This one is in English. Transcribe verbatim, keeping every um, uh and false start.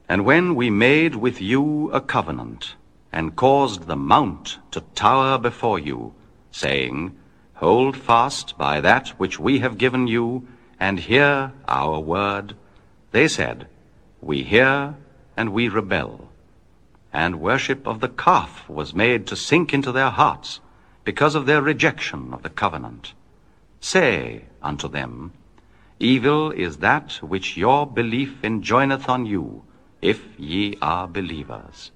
And when we made with you a covenant, and caused the mount to tower before you, saying, Hold fast by that which we have given you, and hear our word, they said, We hear, and we rebel. And worship of the calf was made to sink into their hearts, because of their rejection of the covenant. Say unto them, Evil is that which your belief enjoineth on you, if ye are believers.